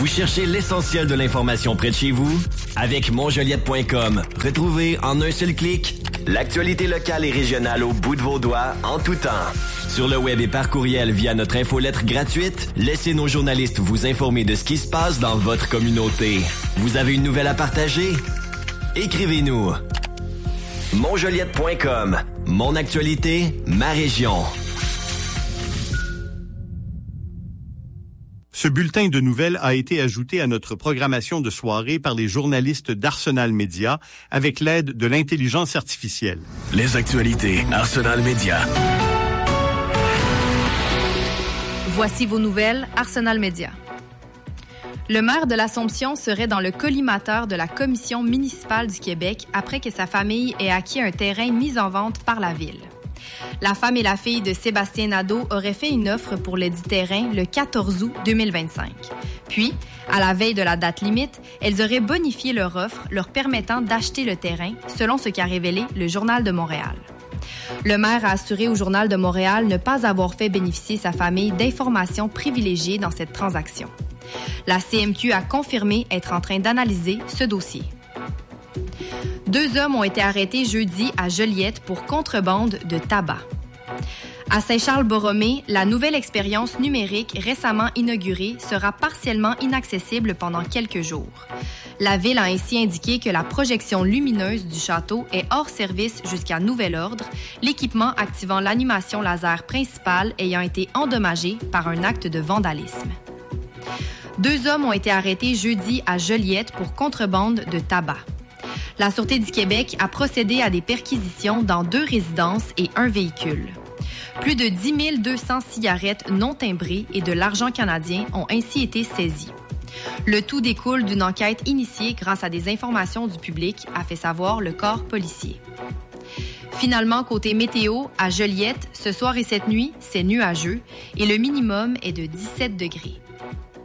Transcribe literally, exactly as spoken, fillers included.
cherchez l'essentiel de l'information près de chez vous? Avec mon joliette point com, retrouvez en un seul clic l'actualité locale et régionale au bout de vos doigts en tout temps. Sur le web et par courriel via notre infolettre gratuite, laissez nos journalistes vous informer de ce qui se passe dans votre communauté. Vous avez une nouvelle à partager? Écrivez-nous. mon joliette point com. Mon actualité, ma région. Ce bulletin de nouvelles a été ajouté à notre programmation de soirée par les journalistes d'Arsenal Média avec l'aide de l'intelligence artificielle. Les actualités Arsenal Média. Voici vos nouvelles Arsenal Média. Le maire de l'Assomption serait dans le collimateur de la Commission municipale du Québec après que sa famille ait acquis un terrain mis en vente par la ville. La femme et la fille de Sébastien Nadeau auraient fait une offre pour le dit terrain le quatorze août deux mille vingt-cinq. Puis, à la veille de la date limite, elles auraient bonifié leur offre, leur permettant d'acheter le terrain, selon ce qu'a révélé le Journal de Montréal. Le maire a assuré au Journal de Montréal ne pas avoir fait bénéficier sa famille d'informations privilégiées dans cette transaction. La C M Q a confirmé être en train d'analyser ce dossier. Deux hommes ont été arrêtés jeudi à Joliette pour contrebande de tabac. À Saint-Charles-Borromée, la nouvelle expérience numérique récemment inaugurée sera partiellement inaccessible pendant quelques jours. La ville a ainsi indiqué que la projection lumineuse du château est hors service jusqu'à nouvel ordre, l'équipement activant l'animation laser principale ayant été endommagé par un acte de vandalisme. Deux hommes ont été arrêtés jeudi à Joliette pour contrebande de tabac. La Sûreté du Québec a procédé à des perquisitions dans deux résidences et un véhicule. Plus de dix mille deux cents cigarettes non timbrées et de l'argent canadien ont ainsi été saisis. Le tout découle d'une enquête initiée grâce à des informations du public, a fait savoir le corps policier. Finalement, côté météo, à Joliette, ce soir et cette nuit, c'est nuageux et le minimum est de dix-sept degrés.